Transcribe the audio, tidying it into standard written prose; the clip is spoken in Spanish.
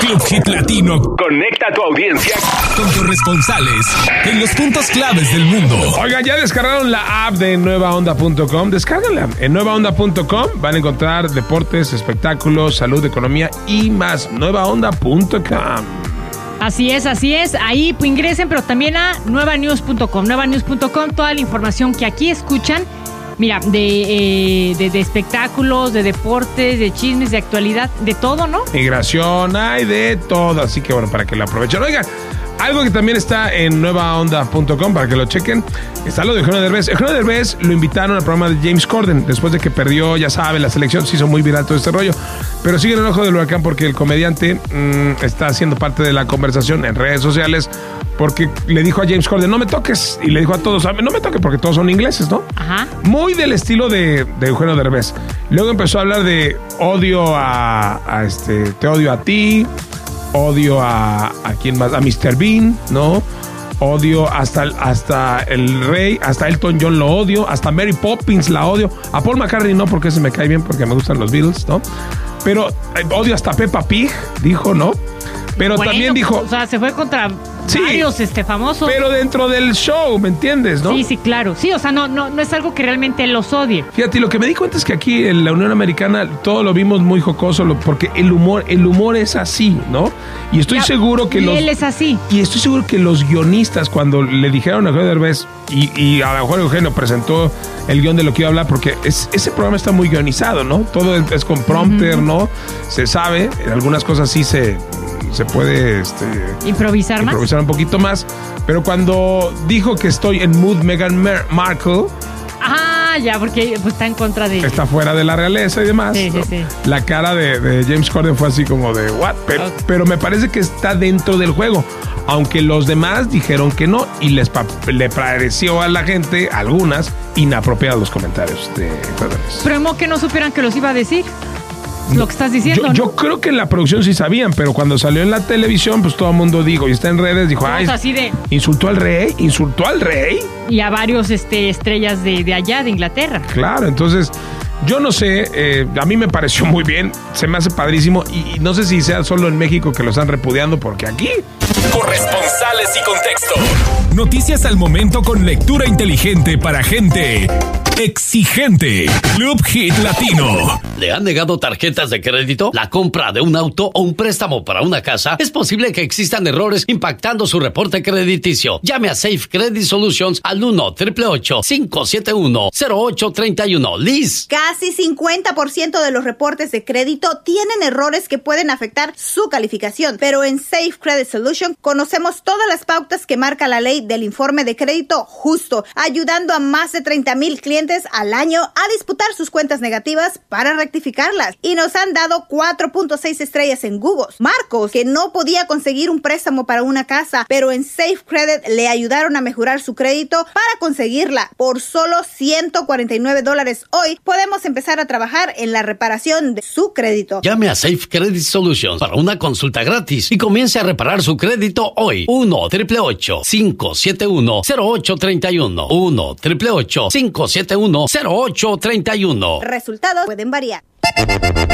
Club Hit Latino conecta a tu audiencia con corresponsales en los puntos claves del mundo. Oigan, ya descargaron la app de nuevaonda.com. Descárganla. En nuevaonda.com van a encontrar deportes, espectáculos, salud, economía y más. nuevaonda.com. Así es. Ahí ingresen, pero también a nuevanews.com. Nuevanews.com, toda la información que aquí escuchan. Mira, de espectáculos, de deportes, de chismes, de actualidad, de todo, ¿no? Migración, hay de todo. Así que bueno, para que lo aprovechen. Oigan, algo que también está en nuevaonda.com para que lo chequen, está lo de Eugenio Derbez. Eugenio Derbez lo invitaron al programa de James Corden después de que perdió, ya saben, la selección. Se hizo muy viral todo este rollo. Pero sigue en el ojo del huracán porque el comediante está haciendo parte de la conversación en redes sociales porque le dijo a James Corden, no me toques. Y le dijo a todos, no me toques porque todos son ingleses, ¿no? Ajá. Muy del estilo de Eugenio Derbez. Luego empezó a hablar de odio te odio a ti, odio a quién más, a Mr. Bean, ¿no? Odio hasta el rey, hasta Elton John lo odio, hasta Mary Poppins la odio. A Paul McCartney no, porque se me cae bien, porque me gustan los Beatles, ¿no? Pero odio hasta Peppa Pig, dijo, ¿no? Pero bueno, también dijo... O sea, se fue contra varios famosos. Pero dentro del show, ¿me entiendes, no? Sí, claro. Sí, o sea, no es algo que realmente los odie. Fíjate, lo que me di cuenta es que aquí en la Unión Americana todo lo vimos muy jocoso, porque el humor es así, ¿no? Y estoy seguro que él es así. Y estoy seguro que los guionistas, cuando le dijeron a Eugenio Derbez, y a lo mejor Eugenio presentó el guión de lo que iba a hablar, porque ese programa está muy guionizado, ¿no? Todo es con prompter, ¿no? Se sabe, en algunas cosas sí se puede improvisar un poquito más, pero cuando dijo que estoy en mood Meghan Markle, ya, porque pues, está en contra de... Está fuera de la realeza y demás. Sí. La cara de James Corden fue así como de, ¿what? Pero me parece que está dentro del juego. Aunque los demás dijeron que no y le pareció a la gente, algunas, inapropiados los comentarios de Corden. Pero que no supieran que los iba a decir. Lo que estás diciendo, ¿no? Yo creo que en la producción sí sabían, pero cuando salió en la televisión, pues todo el mundo dijo, y está en redes, dijo, así de... ¿Insultó al rey? Y a varios estrellas de allá, de Inglaterra. Claro, entonces, yo no sé, a mí me pareció muy bien, se me hace padrísimo, y no sé si sea solo en México que lo están repudiando, porque aquí... Corresponsales y contexto. Noticias al momento con lectura inteligente para gente exigente. Club Hit Latino. ¿Le han negado tarjetas de crédito? ¿La compra de un auto o un préstamo para una casa? Es posible que existan errores impactando su reporte crediticio. Llame a Safe Credit Solutions al 1-888-571-0831. Liz. Casi 50% de los reportes de crédito tienen errores que pueden afectar su calificación, pero en Safe Credit Solutions conocemos todas las pautas que marca la ley del informe de crédito justo, ayudando a más de 30,000 clientes al año a disputar sus cuentas negativas para rectificarlas, y nos han dado 4.6 estrellas en Google. Marcos, que no podía conseguir un préstamo para una casa, pero en Safe Credit le ayudaron a mejorar su crédito para conseguirla. Por solo $149 hoy podemos empezar a trabajar en la reparación de su crédito. Llame a Safe Credit Solutions para una consulta gratis y comience a reparar su crédito hoy. 1-888-571-0831. 1-888-571-0831. Resultados pueden variar.